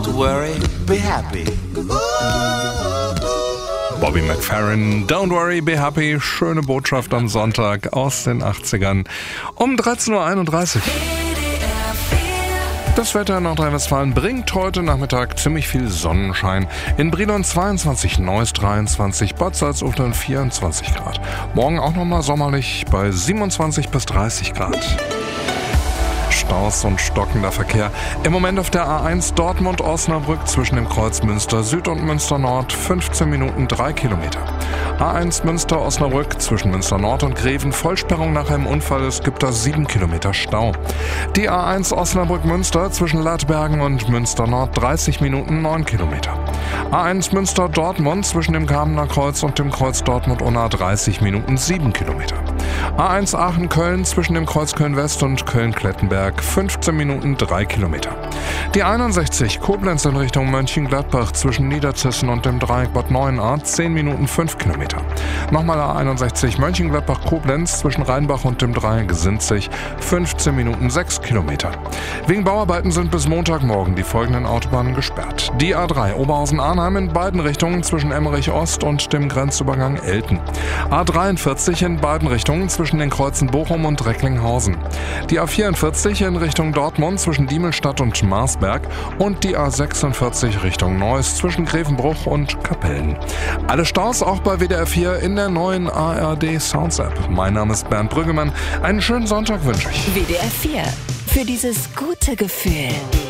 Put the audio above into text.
Don't worry, be happy. Bobby McFerrin, Don't Worry, Be Happy. Schöne Botschaft am Sonntag aus den 80ern um 13.31 Uhr. Das Wetter in Nordrhein-Westfalen bringt heute Nachmittag ziemlich viel Sonnenschein. In Brilon 22, Neuss 23, Bad Salzuflen 24 Grad. Morgen auch nochmal sommerlich bei 27 bis 30 Grad. Staus und stockender Verkehr. Im Moment auf der A1 Dortmund-Osnabrück zwischen dem Kreuz Münster Süd und Münster Nord 15 Minuten 3 Kilometer. A1 Münster-Osnabrück zwischen Münster Nord und Greven Vollsperrung nach einem Unfall. Es gibt da 7 Kilometer Stau. Die A1 Osnabrück-Münster zwischen Ladbergen und Münster Nord 30 Minuten 9 Kilometer. A1 Münster-Dortmund zwischen dem Kamener Kreuz und dem Kreuz Dortmund-Unna 30 Minuten 7 Kilometer. A1 Aachen-Köln zwischen dem Kreuz Köln-West und Köln-Klettenberg 15 Minuten 3 Kilometer. Die 61 Koblenz in Richtung Mönchengladbach zwischen Niederzissen und dem Dreieck Bad Neuenahr 10 Minuten 5 Kilometer. Nochmal A61 Mönchengladbach-Koblenz zwischen Rheinbach und dem Dreieck Sinzig 15 Minuten 6 Kilometer. Wegen Bauarbeiten sind bis Montagmorgen die folgenden Autobahnen gesperrt. Die A3 Oberhausen-Arnheim in beiden Richtungen zwischen Emmerich Ost und dem Grenzübergang Elten. A43 in beiden Richtungen zwischen den Kreuzen Bochum und Recklinghausen. Die A44 in Richtung Dortmund zwischen Diemelstadt und Marsberg und die A46 Richtung Neuss zwischen Grevenbruch und Kapellen. Alle Staus auch bei WDR 4 in der neuen ARD Sounds App. Mein Name ist Bernd Brüggemann. Einen schönen Sonntag wünsche ich. WDR 4. Für dieses gute Gefühl.